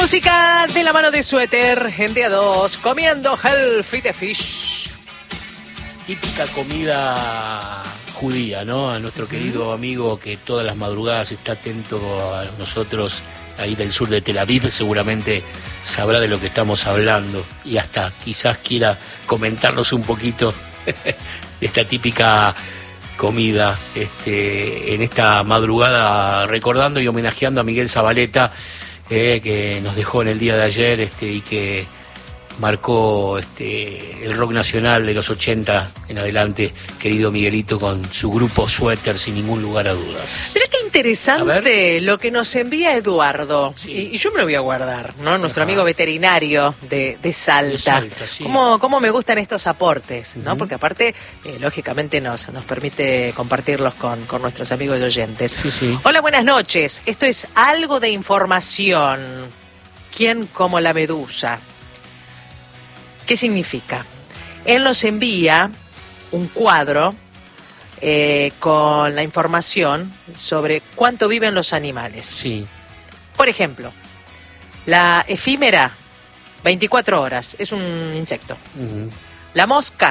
Música de la mano de Suéter en día 2, comiendo Healthy the Fish. Típica comida judía, ¿no? A nuestro querido amigo que todas las madrugadas está atento a nosotros ahí del sur de Tel Aviv, seguramente sabrá de lo que estamos hablando y hasta quizás quiera comentarnos un poquito de esta típica comida en esta madrugada, recordando y homenajeando a Miguel Zabaleta, que nos dejó en el día de ayer y que marcó el rock nacional de los 80 en adelante, querido Miguelito, con su grupo Suéter, sin ningún lugar a dudas. Pero qué interesante lo que nos envía Eduardo, sí. y yo me lo voy a guardar, ¿no? Nuestro amigo veterinario de Salta. De Salta, sí. ¿Cómo me gustan estos aportes, ¿no? Uh-huh. Porque aparte, lógicamente nos permite compartirlos con nuestros amigos y oyentes. Sí, sí. Hola, buenas noches. Esto es algo de información. ¿Quién como la medusa? ¿Qué significa? Él nos envía un cuadro con la información sobre cuánto viven los animales. Sí. Por ejemplo, la efímera, 24 horas, es un insecto. Uh-huh. La mosca,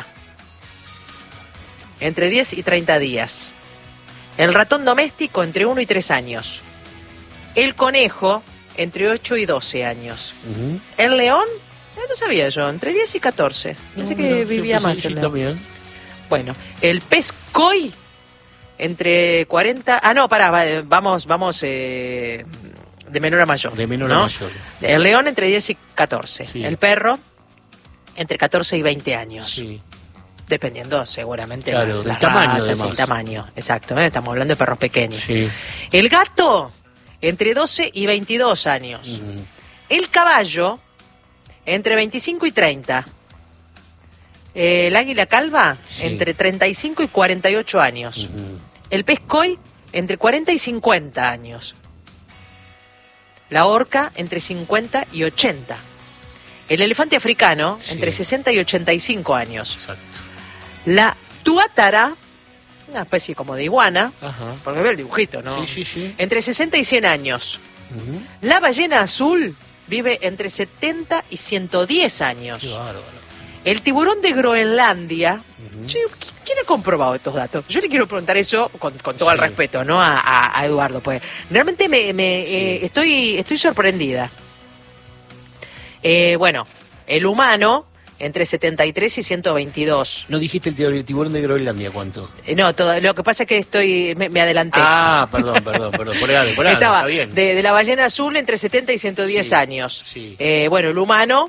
entre 10 y 30 días. El ratón doméstico, entre 1 y 3 años. El conejo, entre 8 y 12 años. Uh-huh. El león, no sabía yo, entre 10 y 14. Pensé que vivía más el león. También. Bueno, el pez koi, entre 40... Ah, no, pará, vamos de menor a mayor. De menor ¿no? a mayor. El león, entre 10 y 14. Sí. El perro, entre 14 y 20 años. Sí. Dependiendo, seguramente, Claro, las el tamaño, razas, además. el tamaño. Exacto, estamos hablando de perros pequeños. Sí. El gato, entre 12 y 22 años. Uh-huh. El caballo, entre 25 y 30. El águila calva, Sí. entre 35 y 48 años. Uh-huh. El pez koi, entre 40 y 50 años. La orca, entre 50 y 80. El elefante africano, Sí. entre 60 y 85 años. Exacto. La tuátara, una especie como de iguana, Ajá. porque ve el dibujito, ¿no? Sí, sí, sí. Entre 60 y 100 años. Uh-huh. La ballena azul vive entre 70 y 110 años. Qué bárbaro. El tiburón de Groenlandia. Uh-huh. Che, ¿quién ha comprobado estos datos? Yo le quiero preguntar eso con todo el respeto, ¿no? A Eduardo, pues realmente estoy sorprendida. Bueno, el humano, entre 73 y 122. ¿No dijiste el tiburón de Groenlandia cuánto? No, lo que pasa es que me adelanté. Ah, perdón. Por ahí, Estaba está bien. de la ballena azul entre 70 y 110 Sí, años. sí. Bueno, el humano,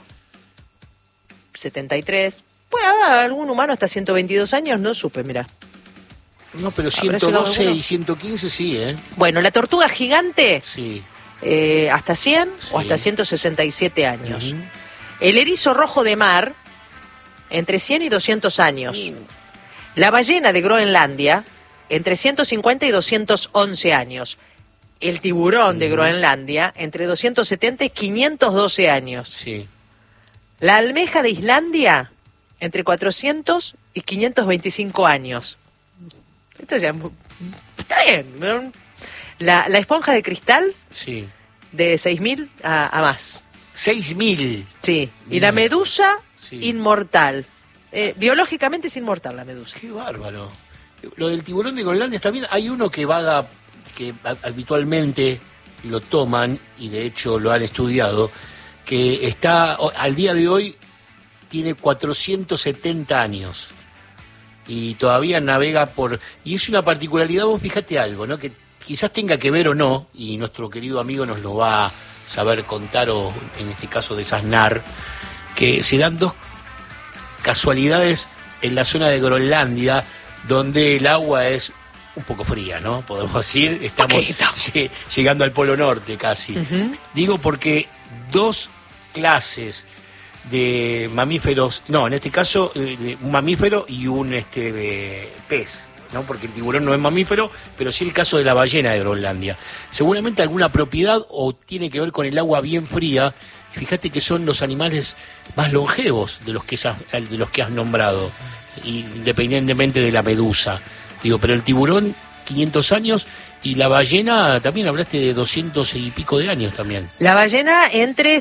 73. Puede haber algún humano hasta 122 años, no supe, mira. No, pero ¿Habrá llegado 112 alguno? y 115 sí, ¿eh? Bueno, la tortuga gigante, Sí. hasta 100 Sí. o hasta 167 años. Uh-huh. El erizo rojo de mar, entre 100 y 200 años. La ballena de Groenlandia, entre 150 y 211 años. El tiburón de Groenlandia, entre 270 y 512 años. Sí. La almeja de Islandia, entre 400 y 525 años. Esto ya está bien, ¿no? La esponja de cristal, Sí. de 6.000 a más. 6.000. Sí. Y Mira. la medusa, Sí. inmortal. Biológicamente es inmortal la medusa. Qué bárbaro. Lo del tiburón de Groenlandia está bien. Hay uno que vaga, que habitualmente lo toman, y de hecho lo han estudiado, que está, al día de hoy, tiene 470 años. Y todavía navega por... Y es una particularidad, vos fíjate algo, ¿no? Que quizás tenga que ver o no, y nuestro querido amigo nos lo va a saber contar, o en este caso desasnar, que se dan dos casualidades en la zona de Groenlandia, donde el agua es un poco fría, ¿no? Podemos decir, estamos llegando al Polo Norte casi. Uh-huh. Digo porque dos clases de mamíferos, no, en este caso un mamífero y un pez, ¿no? Porque el tiburón no es mamífero, pero sí el caso de la ballena de Groenlandia. Seguramente alguna propiedad o tiene que ver con el agua bien fría. Fíjate que son los animales más longevos de los que has nombrado, independientemente de la medusa. Digo, pero el tiburón 500 años, y la ballena también hablaste de 200 y pico de años también. La ballena entre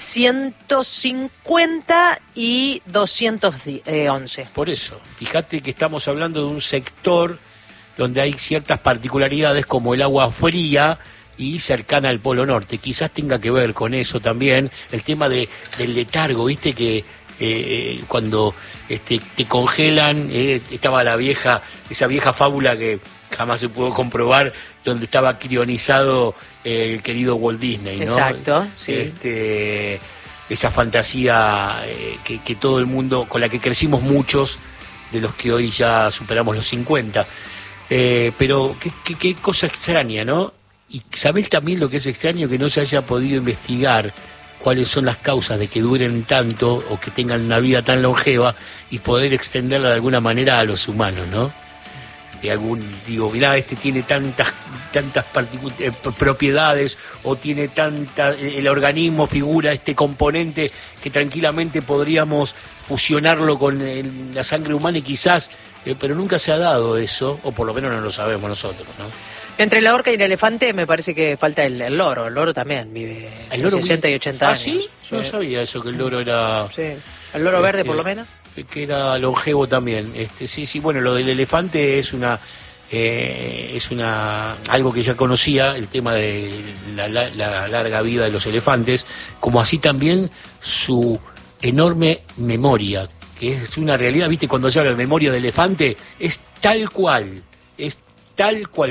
150 y 211. Por eso, fíjate que estamos hablando de un sector donde hay ciertas particularidades como el agua fría y cercana al Polo Norte. Quizás tenga que ver con eso también, el tema del letargo, viste que cuando te congelan, estaba esa vieja fábula que jamás se pudo comprobar, donde estaba crionizado el querido Walt Disney, ¿no? Exacto, sí. Esa fantasía que todo el mundo, con la que crecimos muchos, de los que hoy ya superamos los 50. Pero qué cosa extraña, ¿no? Y saber también lo que es extraño, que no se haya podido investigar cuáles son las causas de que duren tanto o que tengan una vida tan longeva y poder extenderla de alguna manera a los humanos, ¿no? Mirá, tiene tantas propiedades, o tiene el organismo figura este componente que tranquilamente podríamos fusionarlo con la sangre humana y quizás, pero nunca se ha dado eso, o por lo menos no lo sabemos nosotros, ¿no? Entre la orca y el elefante me parece que falta el loro. El loro también vive 60 y 80 años. ¿Ah, sí? Yo no sabía eso, que el loro era... Sí, el loro verde por lo menos. Que era longevo también. Sí, bueno, lo del elefante es algo que ya conocía, el tema de la larga vida de los elefantes, como así también su enorme memoria, que es una realidad, viste, cuando se habla de memoria de elefante, es tal cual